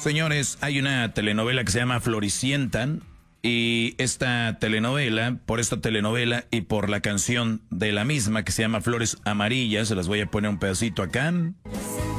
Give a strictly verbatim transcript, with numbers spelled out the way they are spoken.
Señores, hay una telenovela que se llama Floricienta y esta telenovela, por esta telenovela y por la canción de la misma que se llama Flores Amarillas, se las voy a poner un pedacito acá.